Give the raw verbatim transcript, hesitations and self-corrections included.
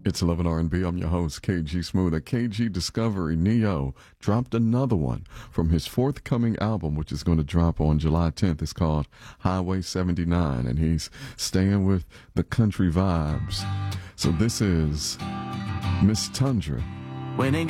It's eleven R and B. I'm your host, K G Smooth. At K G Discovery, Neo dropped another one from his forthcoming album, which is going to drop on July tenth. It's called Highway seventy-nine, and he's staying with the country vibes. So this is Miss Tundra. When it